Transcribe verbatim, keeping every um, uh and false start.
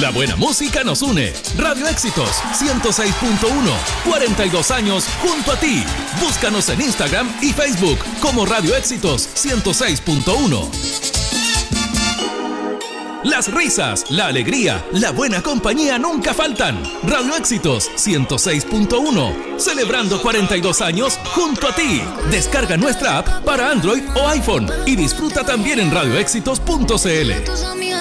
La buena música nos une. Radio Éxitos ciento seis punto uno. cuarenta y dos años junto a ti. Búscanos en Instagram y Facebook como Radio Éxitos ciento seis punto uno. Las risas, la alegría, la buena compañía nunca faltan. Radio Éxitos ciento seis punto uno. Celebrando cuarenta y dos años junto a ti. Descarga nuestra app para Android o iPhone y disfruta también en radio éxitos punto c l.